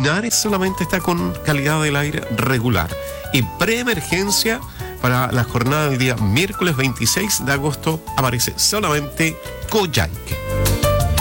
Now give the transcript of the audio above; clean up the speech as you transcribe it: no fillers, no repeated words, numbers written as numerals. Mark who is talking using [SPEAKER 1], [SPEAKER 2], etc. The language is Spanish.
[SPEAKER 1] Linares solamente está con calidad del aire regular. Y preemergencia para la jornada del día miércoles 26 de agosto aparece solamente Coyhaique.